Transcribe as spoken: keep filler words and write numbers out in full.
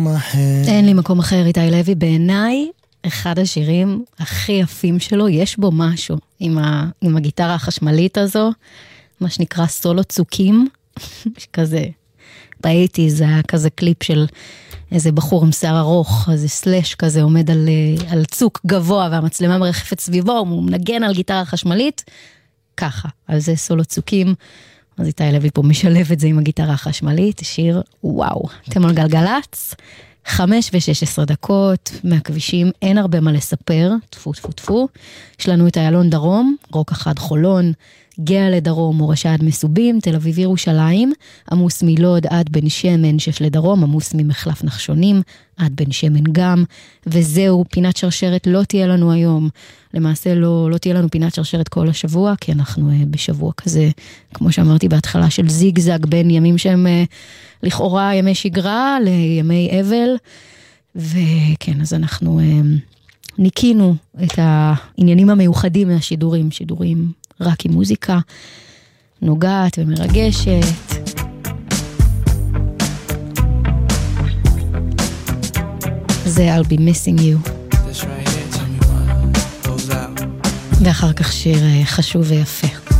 אין לי מקום אחר. איתי לוי בעיניי אחד השירים הכי יפים שלו, יש בו משהו עם, ה, עם הגיטרה החשמלית הזו, מה שנקרא סולו צוקים, כזה, ראיתי, זה היה כזה קליפ של איזה בחור עם שיער ארוך, איזה סלש כזה עומד על, על צוק גבוה, והמצלמה מרחפת סביבו, הוא מנגן על גיטרה חשמלית, ככה, על זה סולו צוקים, אז איתי לוי פה משלב את זה עם הגיטרה החשמלית, שיר וואו, אתם על גלגלץ, חמש ושש עשרה דקות, מהכבישים, אין הרבה מה לספר, תפו תפו תפו, יש לנו את איילון דרום, רוק אחד חולון, גאה לדרום, מורשה עד מסובים, תל אביב ירושלים, עמוס מלוד עד בן שמן, שש לדרום, עמוס ממחלף נחשונים, עד בן שמן גם, וזהו, פינת שרשרת לא תהיה לנו היום, למעשה לא, לא תהיה לנו פינת שרשרת כל השבוע, כי אנחנו uh, בשבוע כזה, כמו שאמרתי בהתחלה, של זיגזג בין ימים שהם uh, לכאורה ימי שגרה לימי אבל, וכן, אז אנחנו uh, ניקינו את העניינים המיוחדים מהשידורים, שידורים רק עם מוזיקה נוגעת ומרגשת. זה I'll be missing you. ואחר כך שיר חשוב ויפה.